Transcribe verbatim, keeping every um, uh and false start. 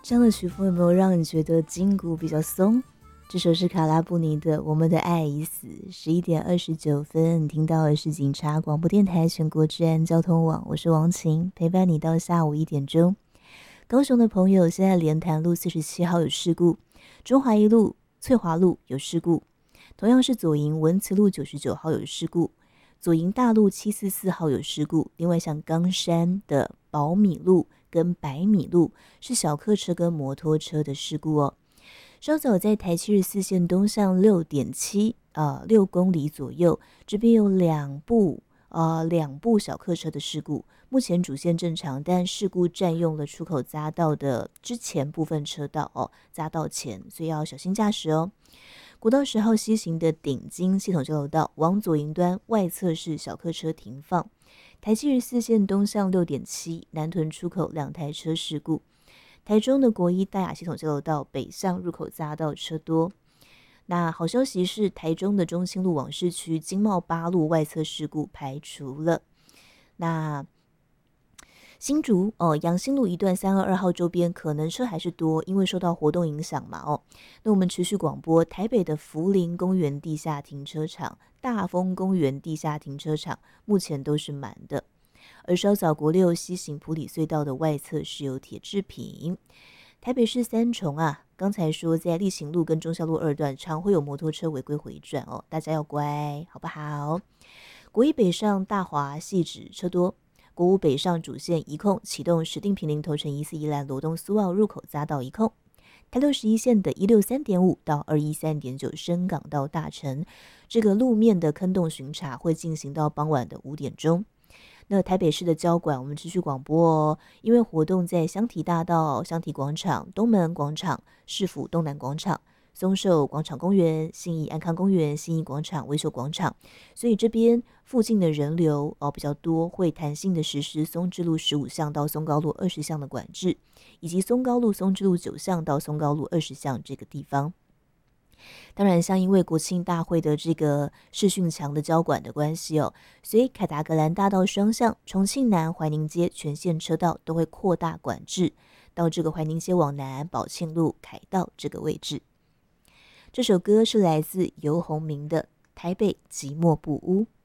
这样的曲风有没有让你觉得筋骨比较松？这首是卡拉布尼的《我们的爱已死》。十一点二十九分，你听到的是警察广播电台全国治安交通网，我是王晴，陪伴你到下午一点钟。高雄的朋友，现在莲潭路四十七号有事故，中华一路翠华路有事故，同样是左营文慈路九十九号有事故，左营大路七四四号有事故。另外像冈山的宝米路跟百米路是小客车跟摩托车的事故哦。稍早在台七十四线东向六点七呃六公里左右，这边有两部呃两部小客车的事故，目前主线正常，但事故占用了出口匝道的之前部分车道哦，匝道前，所以要小心驾驶哦。国道十号西行的顶金系统交流道往左营端外侧是小客车停放，台七十四线东向六点七南屯出口两台车事故。台中的国一大雅系统交流道北向入口匝道车多。那好消息是，台中的中清路往市区经贸八路外侧事故排除了。那新竹哦，阳新路一段三二二号周边可能车还是多，因为受到活动影响嘛哦。那我们持续广播，台北的福林公园地下停车场、大丰公园地下停车场目前都是满的。而稍早国六西行埔里隧道的外侧是有铁制品。台北市三重啊，刚才说在力行路跟忠孝路二段常会有摩托车违规回转哦，大家要乖好不好？国一北上大华汐止车多，国五北上主线一控启动石碇坪林头城一四宜兰罗东苏澳入口匝道一控。台六十一线的一六三点五到二一三点九深港到大城，这个路面的坑洞巡查会进行到傍晚的五点钟。那台北市的交管我们持续广播哦，因为活动在香堤大道、香堤广场、东门广场、市府东南广场、松寿广场公园、信义安康公园、信义广场、维修广场，所以这边附近的人流哦比较多，会弹性的实施松之路十五巷到松高路二十巷的管制，以及松高路松之路九巷到松高路二十巷这个地方。当然像因为国庆大会的这个视讯墙的交管的关系哦，所以凯达格兰大道双向、重庆南怀宁街全线车道都会扩大管制到这个怀宁街往南宝庆路凯道这个位置。这首歌是来自游鸿明的《台北寂寞不屋》。